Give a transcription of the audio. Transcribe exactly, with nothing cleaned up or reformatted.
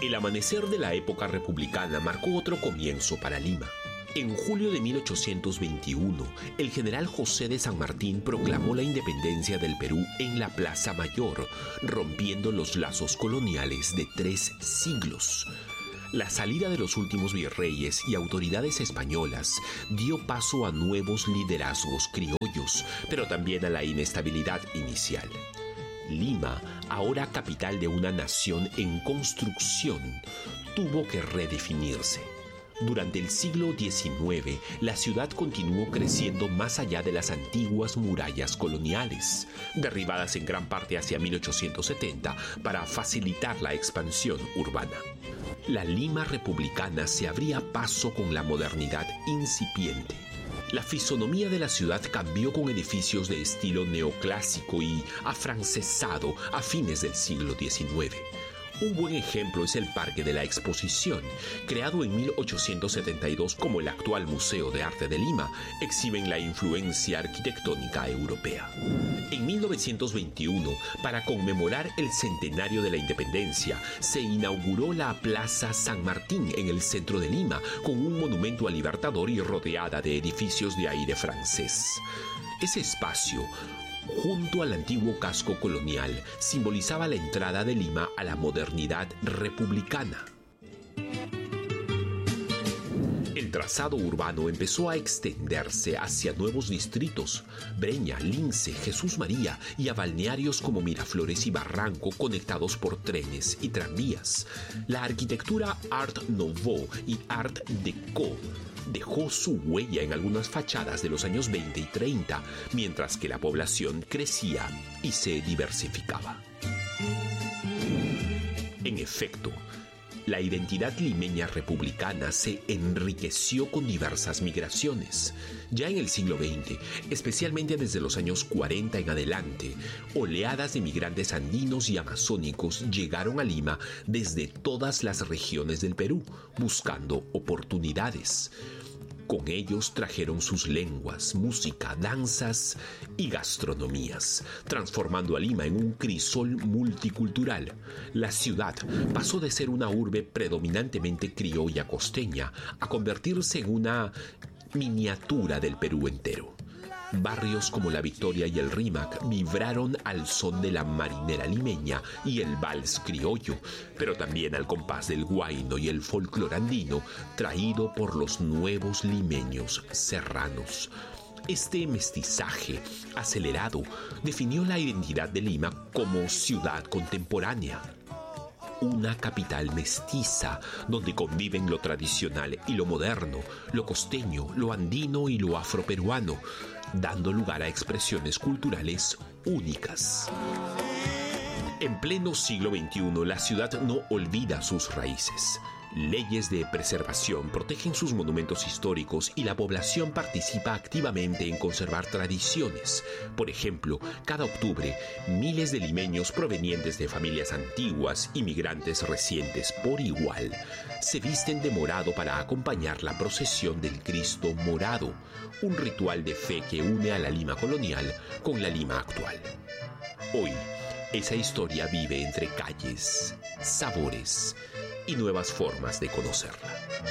El amanecer de la época republicana marcó otro comienzo para Lima. En julio de mil ochocientos veintiuno, el general José de San Martín proclamó la independencia del Perú en la Plaza Mayor, rompiendo los lazos coloniales de tres siglos. La salida de los últimos virreyes y autoridades españolas dio paso a nuevos liderazgos criollos, pero también a la inestabilidad inicial. Lima, ahora capital de una nación en construcción, tuvo que redefinirse. Durante el siglo diecinueve, la ciudad continuó creciendo más allá de las antiguas murallas coloniales, derribadas en gran parte hacia mil ochocientos setenta para facilitar la expansión urbana. La Lima republicana se abría paso con la modernidad incipiente. La fisonomía de la ciudad cambió con edificios de estilo neoclásico y afrancesado a fines del siglo diecinueve. Un buen ejemplo es el Parque de la Exposición, creado en mil ochocientos setenta y dos como el actual Museo de Arte de Lima, exhiben la influencia arquitectónica europea. En mil novecientos veintiuno, para conmemorar el centenario de la independencia, se inauguró la Plaza San Martín en el centro de Lima, con un monumento al Libertador y rodeada de edificios de aire francés. Ese espacio, junto al antiguo casco colonial, simbolizaba la entrada de Lima a la modernidad republicana. El trazado urbano empezó a extenderse hacia nuevos distritos, Breña, Lince, Jesús María, y a balnearios como Miraflores y Barranco, conectados por trenes y tranvías. La arquitectura Art Nouveau y Art Deco dejó su huella en algunas fachadas de los años veinte y treinta, mientras que la población crecía y se diversificaba. En efecto, la identidad limeña republicana se enriqueció con diversas migraciones. Ya en el siglo veinte, especialmente desde los años cuarenta en adelante, oleadas de migrantes andinos y amazónicos llegaron a Lima desde todas las regiones del Perú, buscando oportunidades. Con ellos trajeron sus lenguas, música, danzas y gastronomías, transformando a Lima en un crisol multicultural. La ciudad pasó de ser una urbe predominantemente criolla costeña a convertirse en una miniatura del Perú entero. Barrios como La Victoria y el Rímac vibraron al son de la marinera limeña y el vals criollo, pero también al compás del huayno y el folclor andino traído por los nuevos limeños serranos. Este mestizaje acelerado definió la identidad de Lima como ciudad contemporánea. Una capital mestiza, donde conviven lo tradicional y lo moderno, lo costeño, lo andino y lo afroperuano, dando lugar a expresiones culturales únicas. En pleno siglo veintiuno, la ciudad no olvida sus raíces. Leyes de preservación protegen sus monumentos históricos y la población participa activamente en conservar tradiciones. Por ejemplo, cada octubre, miles de limeños provenientes de familias antiguas y migrantes recientes por igual se visten de morado para acompañar la procesión del Cristo Morado, un ritual de fe que une a la Lima colonial con la Lima actual. Hoy, esa historia vive entre calles, sabores y nuevas formas de conocerla.